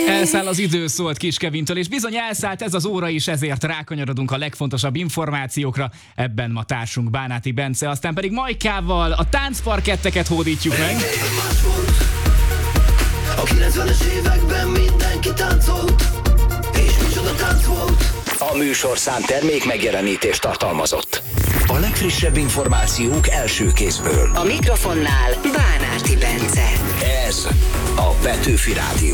Elszáll az idő, szólt Kis Kevintől, és bizony elszállt ez az óra is, ezért rákanyarodunk a legfontosabb információkra. Ebben ma társunk Bánáti Bence, aztán pedig Majkával a táncparketteket hódítjuk meg. A 90-es években mindenki táncolt, és micsoda tánc volt. A műsorszám termék megjelenítést tartalmazott. A legfrissebb információk első kézből. A mikrofonnál Bánáti Bence. Ez a Petőfi Rádió.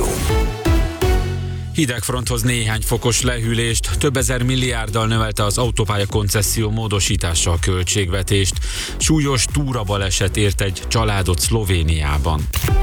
Hidegfronthoz néhány fokos lehűlést, több ezer milliárddal növelte az autópálya koncesszió módosítása a költségvetést. Súlyos túrabaleset ért egy családot Szlovéniában.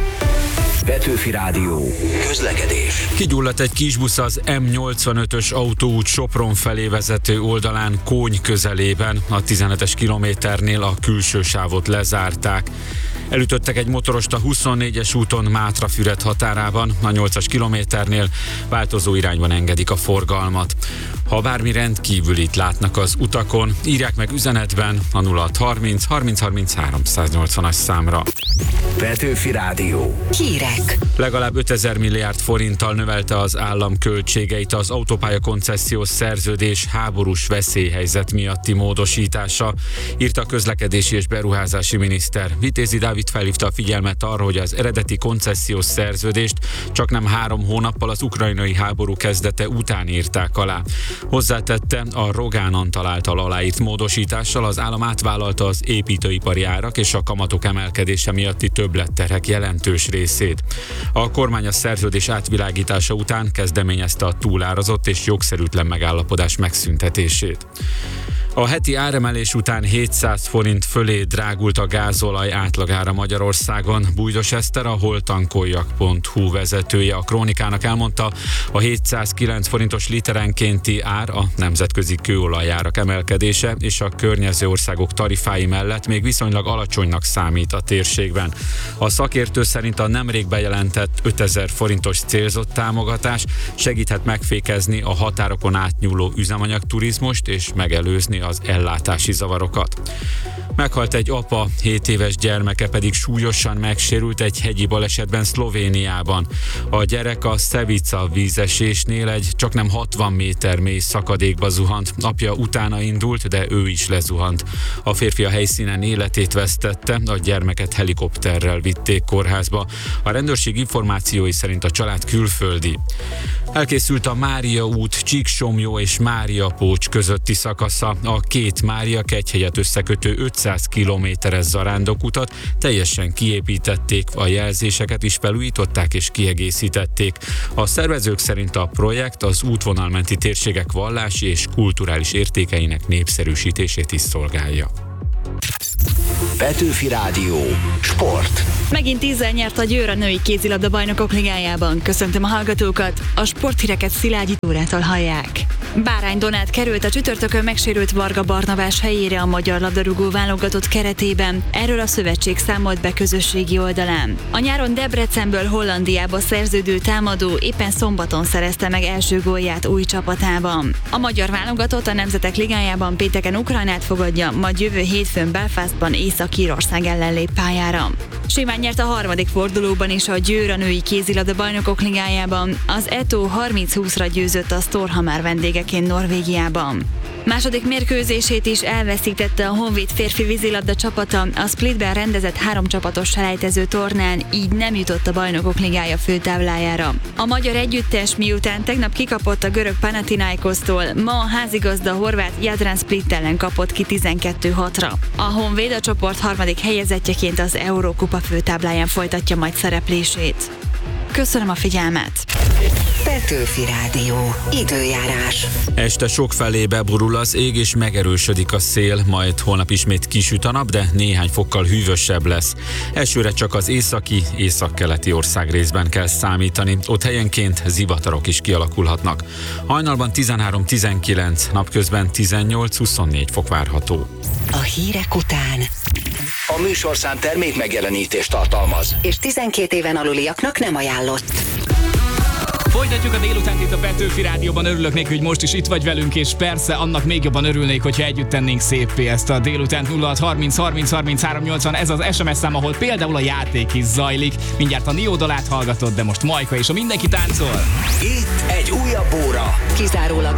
Petőfi Rádió. Közlekedés. Kigyulladt egy kisbusz az M85-ös autóút Sopron felé vezető oldalán Kóny közelében. A 17-es kilométernél a külső sávot lezárták. Elütöttek egy motorost a 24-es úton Mátrafüred határában, a 8-as kilométernél változó irányban engedik a forgalmat. Ha bármi rendkívülit látnak az utakon, írják meg üzenetben a 0630 30 33 180-as számra. Petőfi Rádió. Hírek. Legalább 5000 milliárd forinttal növelte az állam költségeit az autópálya koncesziós szerződés háborús veszélyhelyzet miatti módosítása, írta a közlekedési és beruházási miniszter. Vitézi Dávid felhívta a figyelmet arra, hogy az eredeti koncesziós szerződést csaknem 3 hónappal az ukrajnai háború kezdete után írták alá. Hozzátette, a Rogán Antal által aláírt módosítással az állam átvállalta az építőipari árak és a kamatok emelkedése miatti többletterhek jelentős részét. A kormány a szerződés átvilágítása után kezdeményezte a túlárazott és jogszerűtlen megállapodás megszüntetését. A heti áremelés után 700 forint fölé drágult a gázolaj átlagára Magyarországon. Bújdos Eszter, a holtankoljak.hu vezetője a Krónikának elmondta, a 709 forintos literenkénti ár a nemzetközi kőolajárak emelkedése és a környező országok tarifái mellett még viszonylag alacsonynak számít a térségben. A szakértő szerint a nemrég bejelentett 5000 forintos célzott támogatás segíthet megfékezni a határokon átnyúló üzemanyagturizmust és megelőzni az ellátási zavarokat. Meghalt egy apa, 7 éves gyermeke pedig súlyosan megsérült egy hegyi balesetben Szlovéniában. A gyerek a Szevica vízesésnél egy csaknem 60 méter mély szakadékba zuhant. Apja utána indult, de ő is lezuhant. A férfi a helyszínen életét vesztette, a gyermeket helikopterrel vitték kórházba. A rendőrség információi szerint a család külföldi. Elkészült a Mária út Csíksomlyó és Máriapócs közötti szakasza. A két Mária-Kegyhegyet összekötő 500 kilométeres zarándokutat teljesen kiépítették, a jelzéseket is felújították és kiegészítették. A szervezők szerint a projekt az útvonalmenti térségek vallási és kulturális értékeinek népszerűsítését is szolgálja. Petőfi Rádió. Sport. Megint 10-zel nyert a Győr a női kézilabda bajnokok ligájában. Köszöntöm a hallgatókat, a sporthíreket Szilágyi Dórától hallják. Bárány Donát került a csütörtökön megsérült Varga Barnabás helyére a magyar labdarúgó válogatott keretében. Erről a szövetség számolt be közösségi oldalán. A nyáron Debrecenből Hollandiába szerződő támadó éppen szombaton szerezte meg első gólját új csapatában. A magyar válogatott a Nemzetek Ligájában pénteken Ukrajnát fogadja, majd jövő hétfőn Belfastban Észak-Írország ellen lép pályára. Simán nyert a harmadik fordulóban is a Győr a női kézilabda bajnokok ligájában. Az Eto 30-20-ra győzött a Storhamar vendégeként Norvégiában. Második mérkőzését is elveszítette a Honvéd férfi vízilabda csapata a Splitben rendezett 3 csapatos selejtező tornán, így nem jutott a Bajnokok Ligája főtáblájára. A magyar együttes miután tegnap kikapott a görög Panathinaikosztól, ma a házigazda horvát Jadran Split ellen kapott ki 12-6-ra. A Honvéd a csoport harmadik helyezettjeként az Eurókupa főtábláján folytatja majd szereplését. Köszönöm a figyelmet! Petőfi Rádió. Időjárás. Este sokfelé beborul az ég és megerősödik a szél, majd holnap ismét kisüt a nap, de néhány fokkal hűvösebb lesz. Esőre csak az északi, északkeleti országrészben kell számítani, ott helyenként zivatarok is kialakulhatnak. Hajnalban 13-19, napközben 18-24 fok várható. A hírek után A műsorszám termék megjelenítést tartalmaz. és 12 éven aluliaknak nem ajánlott. Folytatjuk a délutánt itt a Petőfi Rádióban. Örülök neki, hogy most is itt vagy velünk, és persze annak még jobban örülnék, hogyha együtt tennénk széppé ezt a délutánt. 0630 30 33 80, ez az SMS szám, ahol például a játék is zajlik. Mindjárt a Niódolát hallgatod, de most Majka és a Mindenki táncol. Itt egy újabb óra. Kizárólag